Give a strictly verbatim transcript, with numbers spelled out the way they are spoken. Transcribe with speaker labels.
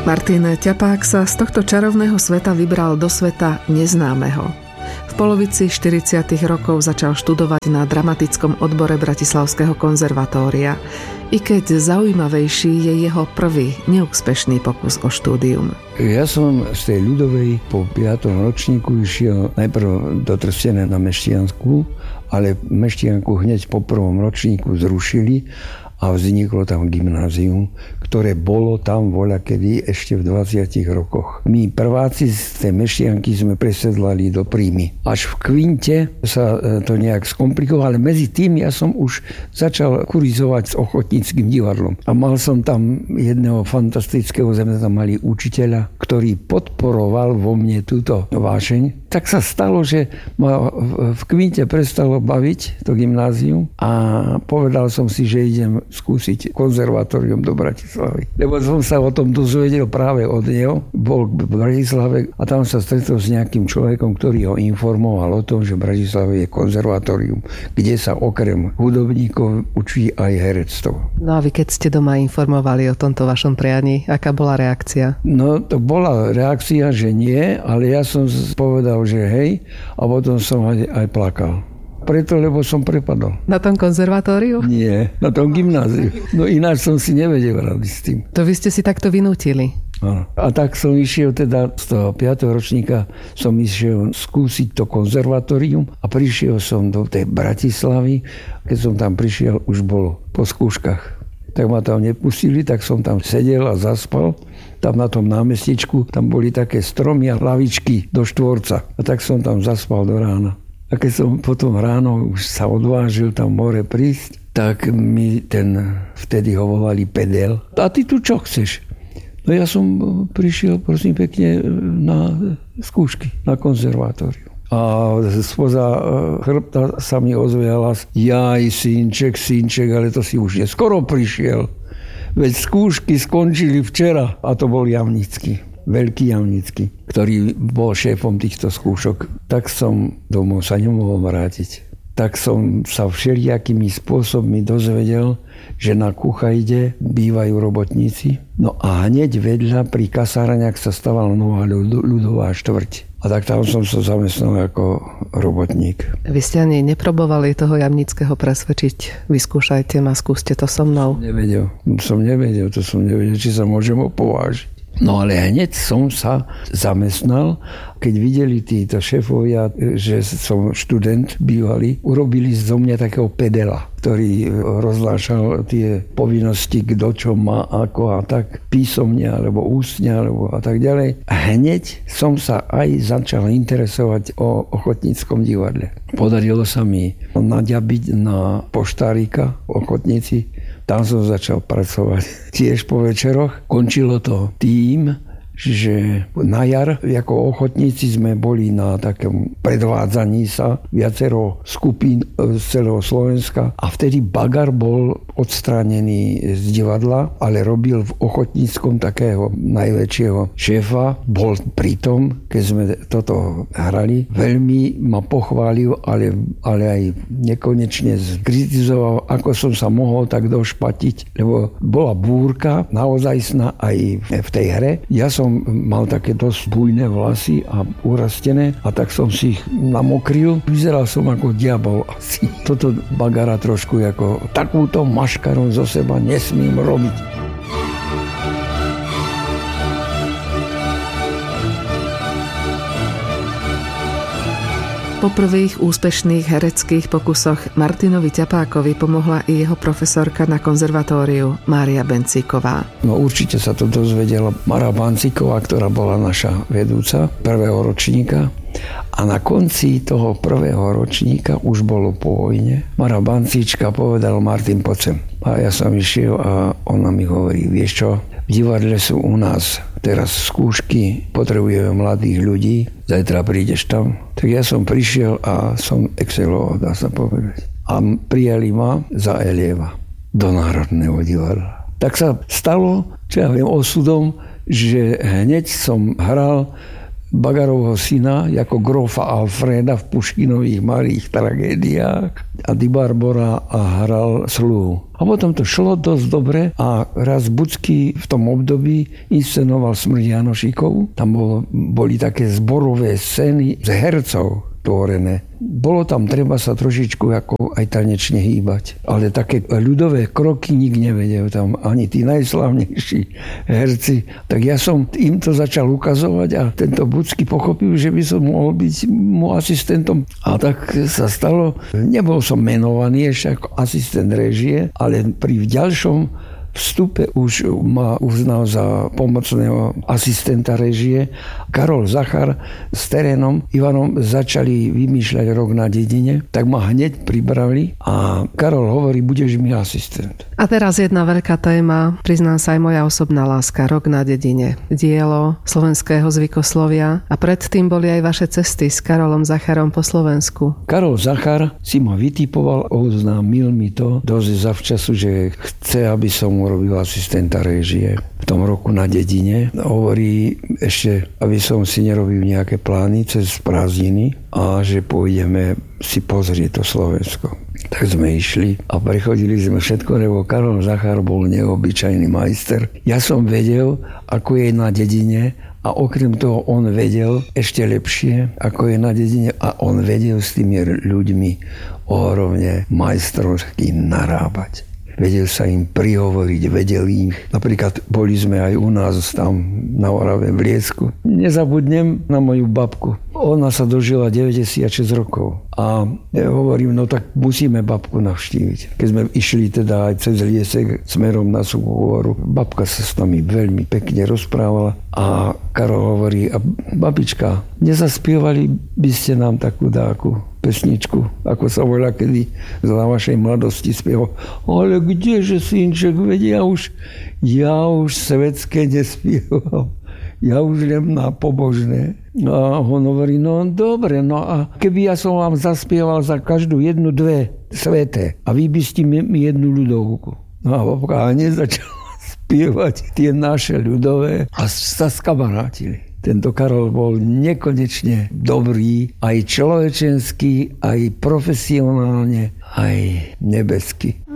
Speaker 1: Martin Ťapák sa z tohto čarovného sveta vybral do sveta neznámeho. V polovici štyridsiatych rokov začal študovať na dramatickom odbore Bratislavského konzervatória, i keď zaujímavejší je jeho prvý neúspešný pokus o štúdium.
Speaker 2: Ja som z tej ľudovej po piatom ročníku išiel najprv do Trstenej na Mešťansku, ale Mešťanku hneď po prvom ročníku zrušili a vzniklo tam gymnázium, ktoré bolo tam voľakedy ešte v dvadsiatich rokoch. My prváci z tej Mešťanky sme presedlali do Príjmy. Až v Kvinte sa to nejak skomplikovalo, ale medzi tým ja som už začal kurizovať s ochotníckym divadlom. A mal som tam jedného fantastického, sme tam mali učiteľa, ktorý podporoval vo mne túto vášeň. Tak sa stalo, že ma v Kvinte prestalo baviť to gymnázium a povedal som si, že idem skúsiť konzervatórium do Bratislavy. Lebo som sa o tom dozvedel práve od neho. Bol v Bratislave a tam sa stretol s nejakým človekom, ktorý ho informoval o tom, že v Bratislave je konzervatórium, kde sa okrem hudobníkov učí aj herectvo.
Speaker 1: No a vy keď ste doma informovali o tomto vašom prianí, aká bola reakcia?
Speaker 2: No to bola reakcia, že nie, ale ja som povedal, že hej, a potom som aj, aj plakal. Preto, lebo som prepadol.
Speaker 1: Na tom konzervatóriu?
Speaker 2: Nie, na tom gymnáziu. No ináč som si nevedel rady s tým.
Speaker 1: To vy ste si takto vynútili?
Speaker 2: Áno. A tak som išiel teda z toho piateho ročníka som išiel skúsiť to konzervatórium a prišiel som do tej Bratislavy. Keď som tam prišiel, už bolo po skúškach. Tak ma tam nepustili, tak som tam sedel a zaspal. Tam na tom námestičku, tam boli také stromy a lavičky do štvorca. A tak som tam zaspal do rána. A keď som potom ráno už sa odvážil tam more prísť, tak mi ten, vtedy ho volali pedel. A ty tu čo chceš? No ja som prišiel, prosím pekne, na skúšky, na konzervatóriu. A spoza chrbta sa mi ozve hlas: jaj, synček, synček, ale to si už neskoro prišiel. Veď skúšky skončili včera. A to bol Jamnický. Veľký Jamnický, ktorý bol šéfom týchto skúšok. Tak som domov sa nemohol vrátiť. Tak som sa všelijakými spôsobmi dozvedel, že na Kuchajde bývajú robotníci. No a hneď vedľa pri kasárniach sa stavala nová ľudová štvrť. A tak tam som sa zamestnal ako robotník.
Speaker 1: Vy ste ani neprobovali toho Jamnického presvedčiť? Vyskúšajte ma, skúste to so mnou.
Speaker 2: Nevedel, som nevedel, to som nevedel, či sa môžem opovážiť. No ale hneď som sa zamestnal, keď videli títo šéfovia, že som študent bývalý, urobili zo mňa takého pedela, ktorý roznášal tie povinnosti, kto čo má, ako a tak, písomne, alebo ústne, alebo a tak ďalej. A hneď som sa aj začal interesovať o ochotníckom divadle. Podarilo sa mi naďabiť na poštárika v Ochotníci. Tam som začal pracovať tiež po večeroch. Končilo to tým, že na jar ako ochotníci sme boli na takom predvádzaní sa viacero skupín z celého Slovenska a vtedy Bagar bol odstránený z divadla, ale robil v ochotníckom takého najväčšieho šéfa. Bol pritom, keď sme toto hrali, veľmi ma pochválil, ale, ale aj nekonečne kritizoval, ako som sa mohol tak došpatiť, lebo bola búrka naozajstná aj v tej hre. Ja som mal také dosť bujné vlasy a urastené a tak som si ich namokril. Vyzeral som ako diabol asi. Toto Bagara trošku ako takúto maškaru zo seba nesmím robiť.
Speaker 1: Po prvých úspešných hereckých pokusoch Martinovi Ťapákovi pomohla i jeho profesorka na konzervatóriu Mária Bencíková.
Speaker 2: No určite sa to dozvedela Mara Bencíková, ktorá bola naša vedúca prvého ročníka. A na konci toho prvého ročníka už bolo po vojne. Mara Bencíčka povedal: Martin, poď sem. A ja som išiel a ona mi hovorí: vieš čo, v divadle sú u nás teraz skúšky, potrebujeme mladých ľudí, zajtra prídeš tam. Tak ja som prišiel a som exceloval, dá sa povedať. A prijali ma za Elieva do Národného divadla. Tak sa stalo, čo ja viem, osudom, že hneď som hral Bagarovho syna ako grofa Alfreda v Puškinových malých tragédiách a Di Barbora a hral sluhu. A potom to šlo dosť dobre a raz Bucky v tom období inscenoval Smrť Janošíkovú. Tam bolo, boli také zborové scény z hercov tvorené. Bolo tam treba sa trošičku ako aj tanečne hýbať. Ale také ľudové kroky nik nevedel tam, ani tí najslavnejší herci. Tak ja som im to začal ukazovať a tento Bucky pochopil, že by som mohol byť mu asistentom. A tak sa stalo. Nebol som menovaný ešte ako asistent réžie, ale pri ďalšom vstupe už ma uznal za pomocného asistenta réžie. Karol Zachar s terénom Ivanom začali vymýšľať Rok na dedine, tak ma hneď pribrali a Karol hovorí, budeš mi asistent.
Speaker 1: A teraz jedna veľká téma, priznám sa aj moja osobná láska, Rok na dedine. Dielo slovenského zvykoslovia a predtým boli aj vaše cesty s Karolom Zacharom po Slovensku.
Speaker 2: Karol Zachar si ma vytipoval, oznámil mi to dosť zavčasu, že chce, aby som urobil asistenta réžie v tom Roku na dedine. Hovorí ešte, aby som si nerobil nejaké plány cez prázdniny a že pôjdeme si pozrieť to Slovensko. Tak sme išli a prechodili sme všetko, lebo Karol Zachar bol neobyčajný majster. Ja som vedel, ako je na dedine a okrem toho on vedel ešte lepšie, ako je na dedine a on vedel s tými ľuďmi ohromne majstrovsky narábať. Vedel sa im prihovoriť, vedel ich. Napríklad boli sme aj u nás tam na Orave v Liesku. Nezabudnem na moju babku. Ona sa dožila deväťdesiatšesť rokov. A ja hovorím, no tak musíme babku navštíviť. Keď sme išli teda aj cez Liesek smerom na Suchú horu, babka sa s nami veľmi pekne rozprávala a Karol hovorí, a babička, nezaspievali by ste nám takú dáku pesničku, ako sa voľa kedy za vašej mladosti spieval. Ale kdeže, synček, veď ja už, ja už svetské nespieval. Ja už len na pobožné. A on hovorí, no dobre, no a keby ja som vám zaspieval za každú jednu, dve sveté a vy by ste mi jednu ľudovku. No a babka hneď začala spievať tie naše ľudové a sa skamarátili. Tento Karol bol nekonečne dobrý, aj človečenský, aj profesionálne, aj nebeský.